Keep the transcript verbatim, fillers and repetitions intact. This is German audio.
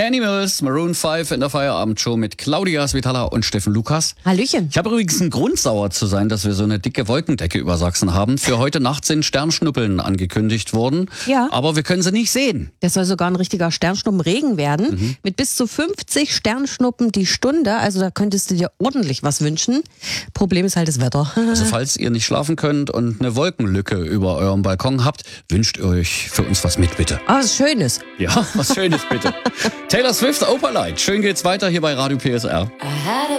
Animals, Maroon fünf in der Feierabendshow mit Claudia Svitala und Steffen Lukas. Hallöchen. Ich habe übrigens einen Grund, sauer zu sein, dass wir so eine dicke Wolkendecke über Sachsen haben. Für heute Nacht sind Sternschnuppeln angekündigt worden, Ja. aber wir können sie nicht sehen. Das soll sogar ein richtiger Sternschnuppenregen werden. Mhm. Mit bis zu fünfzig Sternschnuppen die Stunde. Also da könntest du dir ordentlich was wünschen. Problem ist halt das Wetter. Also falls ihr nicht schlafen könnt und eine Wolkenlücke über eurem Balkon habt, wünscht euch für uns was mit, bitte. Aber was Schönes. Ja, was Schönes, bitte. Taylor Swift, Opalite. Schön geht's weiter hier bei Radio P S R.